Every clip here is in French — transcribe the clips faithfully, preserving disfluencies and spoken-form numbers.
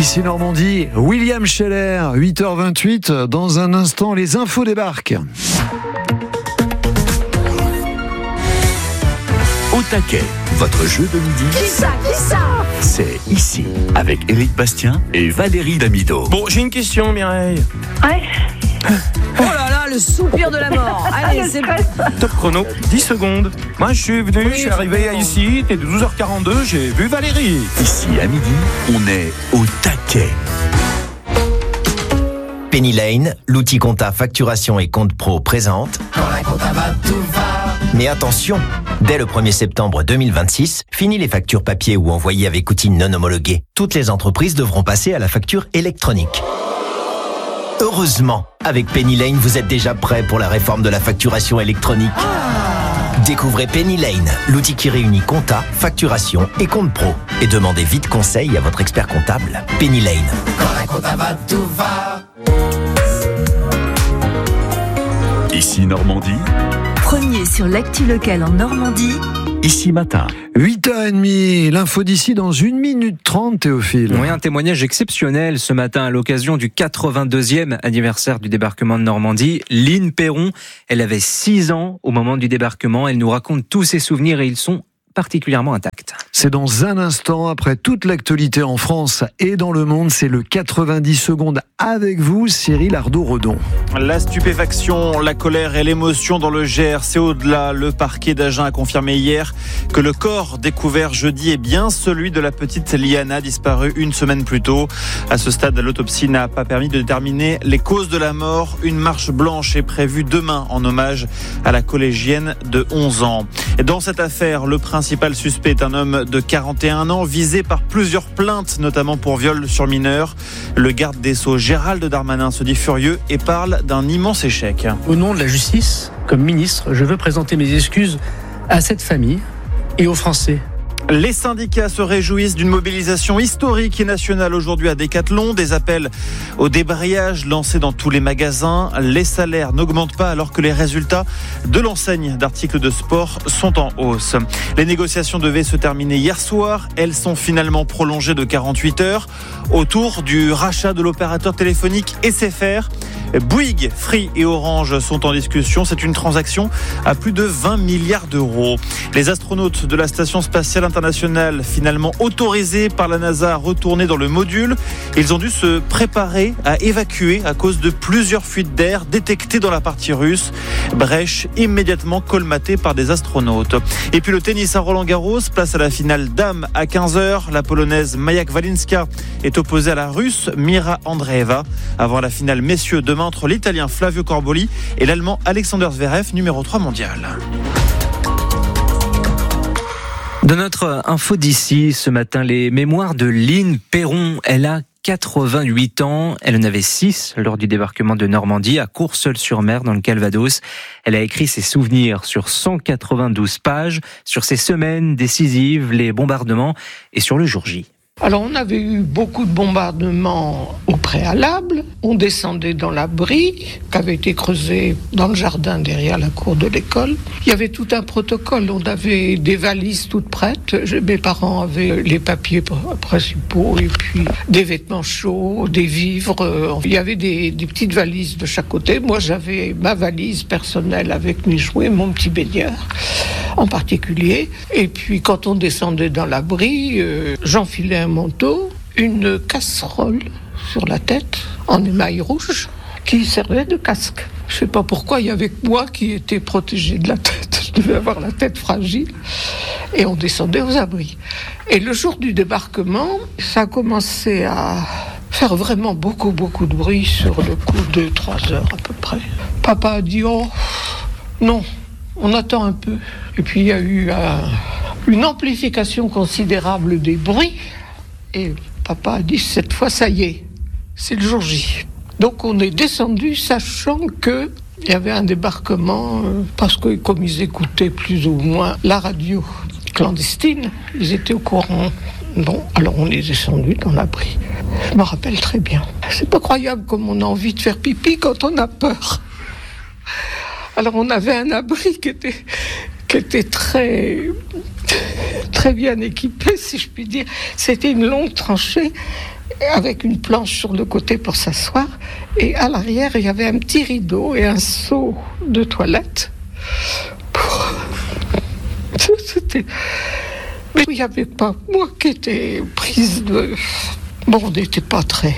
Ici Normandie, William Scheller, huit heures vingt-huit. Dans un instant, les infos débarquent. Au taquet, votre jeu de midi. Qui ça, qui ça ? C'est ici, avec Éric Bastien et Valérie Damido. Bon, j'ai une question, Mireille. Ouais. Oh là là, le soupir de la mort. Allez, c'est Top chrono, dix secondes. Moi, je suis venu, je suis arrivé ici, il était douze heures quarante-deux, j'ai vu Valérie. Ici, à midi, on est au taquet. Penny Lane, l'outil compta facturation et compte pro présente. Quand la compta va, tout va. Mais attention, dès le premier septembre deux mille vingt-six, fini les factures papier ou envoyées avec outils non homologués. Toutes les entreprises devront passer à la facture électronique. Heureusement, avec Penny Lane, vous êtes déjà prêt pour la réforme de la facturation électronique. Découvrez Penny Lane, l'outil qui réunit compta, facturation et compte pro. Et demandez vite conseil à votre expert comptable. Penny Lane. Quand la compta va, tout va. Ici Normandie, Premier sur l'actu locale en Normandie. ici matin. huit heures trente, l'info d'ici dans une minute trente, Théophile. Oui, un témoignage exceptionnel ce matin à l'occasion du quatre-vingt-deuxième anniversaire du débarquement de Normandie. Line Perron, elle avait six ans au moment du débarquement. Elle nous raconte tous ses souvenirs et ils sont particulièrement intacts. C'est dans un instant, après toute l'actualité en France et dans le monde, c'est le quatre-vingt-dix secondes avec vous, Cyril Ardo-Redon. La stupéfaction, la colère et l'émotion dans le Gers, c'est au-delà. Le parquet d'Agen a confirmé hier que le corps découvert jeudi est bien celui de la petite Liana, disparue une semaine plus tôt. À ce stade, l'autopsie n'a pas permis de déterminer les causes de la mort. Une marche blanche est prévue demain en hommage à la collégienne de onze ans. Et dans cette affaire, le principal suspect est un homme de quarante et un ans, visé par plusieurs plaintes, notamment pour viol sur mineur. Le garde des Sceaux, Gérald Darmanin, se dit furieux et parle d'un immense échec. Au nom de la justice, comme ministre, je veux présenter mes excuses à cette famille et aux Français. Les syndicats se réjouissent d'une mobilisation historique et nationale aujourd'hui à Décathlon. Des appels au débrayage lancés dans tous les magasins. Les salaires n'augmentent pas alors que les résultats de l'enseigne d'articles de sport sont en hausse. Les négociations devaient se terminer hier soir. Elles sont finalement prolongées de quarante-huit heures autour du rachat de l'opérateur téléphonique S F R. Bouygues, Free et Orange sont en discussion. C'est une transaction à plus de vingt milliards d'euros. Les astronautes de la station spatiale internationale, finalement autorisés par la NASA à retourner dans le module, ils ont dû se préparer à évacuer à cause de plusieurs fuites d'air détectées dans la partie russe. Brèche immédiatement colmatée par des astronautes. Et puis le tennis à Roland-Garros, place à la finale dames à quinze heures. La polonaise Maja Kwalinska est opposée à la russe Mira Andreeva. Avant la finale messieurs demain entre l'italien Flavio Corboli et l'allemand Alexander Zverev, numéro trois mondial. De notre info d'ici, ce matin, les mémoires de Line Perron. Elle a quatre-vingt-huit ans. Elle en avait six lors du débarquement de Normandie à Courseulles-sur-Mer dans le Calvados. Elle a écrit ses souvenirs sur cent quatre-vingt-douze pages, sur ces semaines décisives, les bombardements et sur le jour J. Alors on avait eu beaucoup de bombardements au préalable, on descendait dans l'abri qui avait été creusé dans le jardin derrière la cour de l'école. Il y avait tout un protocole, on avait des valises toutes prêtes, mes parents avaient les papiers principaux et puis des vêtements chauds, des vivres, il y avait des, des petites valises de chaque côté. Moi j'avais ma valise personnelle avec mes jouets, mon petit baigneur en particulier. Et puis quand on descendait dans l'abri, euh, j'enfilais un manteau, une casserole sur la tête en émail rouge qui servait de casque. Je ne sais pas pourquoi, il y avait que moi qui étais protégée de la tête. Je devais avoir la tête fragile. Et on descendait aux abris. Et le jour du débarquement, ça a commencé à faire vraiment beaucoup, beaucoup de bruit sur le coup de trois heures à peu près. Papa a dit « Oh, non ». On attend un peu. Et puis il y a eu euh, une amplification considérable des bruits. Et papa a dit, cette fois, ça y est, c'est le jour J. Donc on est descendu sachant qu'il y avait un débarquement, euh, parce que comme ils écoutaient plus ou moins la radio clandestine, ils étaient au courant. Bon, alors on est descendu dans l'abri. Je me rappelle très bien. C'est pas croyable comme on a envie de faire pipi quand on a peur. Alors on avait un abri qui était, qui était très, très bien équipé, si je puis dire. C'était une longue tranchée avec une planche sur le côté pour s'asseoir. Et à l'arrière, il y avait un petit rideau et un seau de toilette. C'était... Mais il n'y avait pas moi qui étais prise de... Bon, on n'était pas très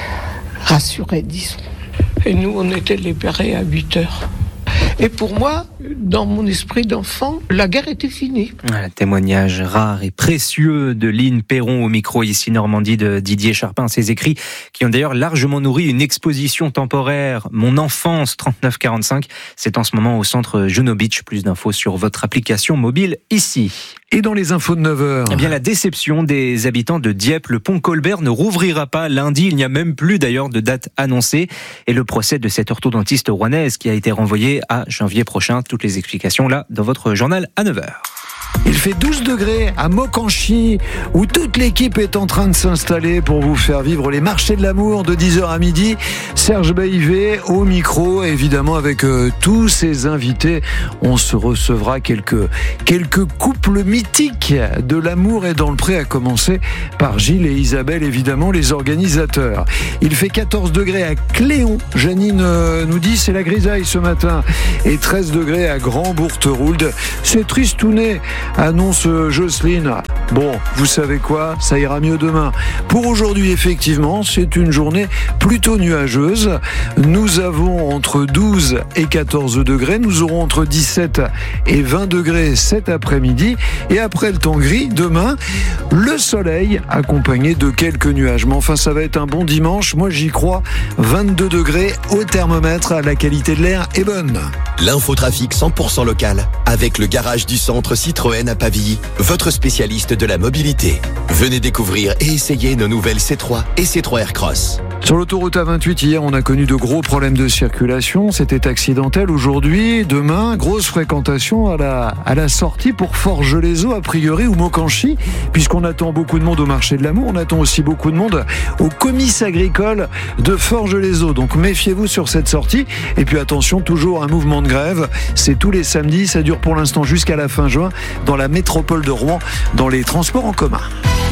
rassurés, disons. Et nous, on était libérés à huit heures. Et pour moi, dans mon esprit d'enfant, la guerre était finie. Un témoignage rare et précieux de Lynn Perron au micro ici Normandie de Didier Charpin. Ses écrits qui ont d'ailleurs largement nourri une exposition temporaire Mon enfance trente-neuf quarante-cinq. C'est en ce moment au centre Juno Beach. Plus d'infos sur votre application mobile ici. Et dans les infos de neuf heures. Eh bien, la déception des habitants de Dieppe. Le pont Colbert ne rouvrira pas lundi. Il n'y a même plus d'ailleurs de date annoncée. Et le procès de cette orthodontiste rouennaise qui a été renvoyé à janvier prochain. Toutes les explications là dans votre journal à neuf heures. Il fait douze degrés à Mokanchi, où toute l'équipe est en train de s'installer pour vous faire vivre les marchés de l'amour de dix heures à midi. Serge Baïvé au micro, évidemment avec euh, tous ses invités. On se recevra quelques, quelques couples mythiques de l'amour et dans le pré, à commencer par Gilles et Isabelle, évidemment, les organisateurs. Il fait quatorze degrés à Cléon. Janine euh, nous dit c'est la grisaille ce matin. Et treize degrés à Grand-Bourteroulde. C'est tristounet, annonce Jocelyne. Bon, vous savez quoi, ça ira mieux demain. Pour aujourd'hui, effectivement, c'est une journée plutôt nuageuse. Nous avons entre douze et quatorze degrés. Nous aurons entre dix-sept et vingt degrés cet après-midi. Et après le temps gris, demain, le soleil accompagné de quelques nuages. Mais enfin, ça va être un bon dimanche. Moi, j'y crois. vingt-deux degrés au thermomètre. La qualité de l'air est bonne. L'infotrafic cent pour cent local avec le garage du centre Citroën à Pavilly, votre spécialiste de la mobilité. Venez découvrir et essayer nos nouvelles C trois et C trois Aircross. Sur l'autoroute A vingt-huit, hier, on a connu de gros problèmes de circulation. C'était accidentel. Aujourd'hui, demain, grosse fréquentation à la, à la sortie pour Forges-les-Eaux, a priori, ou Mokanchi, puisqu'on attend beaucoup de monde au marché de l'amour. On attend aussi beaucoup de monde au comice agricole de Forges-les-Eaux. Donc, méfiez-vous sur cette sortie. Et puis, attention, toujours un mouvement de grève. C'est tous les samedis. Ça dure pour l'instant jusqu'à la fin juin dans la métropole de Rouen, dans les transports en commun.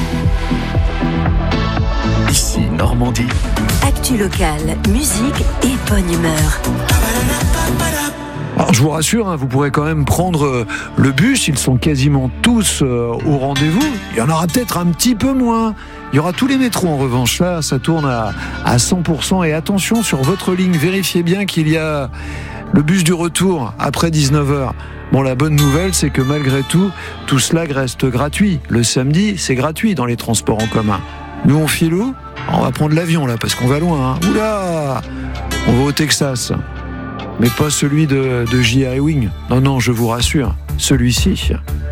Ici Normandie. Actu locale, musique et bonne humeur. Alors je vous rassure, hein, vous pourrez quand même prendre le bus, ils sont quasiment tous euh, au rendez-vous. Il y en aura peut-être un petit peu moins. Il y aura tous les métros en revanche, là ça tourne à, à cent pour cent. Et attention, sur votre ligne, vérifiez bien qu'il y a le bus du retour après dix-neuf heures. Bon, la bonne nouvelle, c'est que malgré tout, tout cela reste gratuit. Le samedi, c'est gratuit dans les transports en commun. Nous, on file où ? On va prendre l'avion, là, parce qu'on va loin. Hein. Oula ! On va au Texas. Mais pas celui de, de J R Ewing. Non, non, je vous rassure. Celui-ci,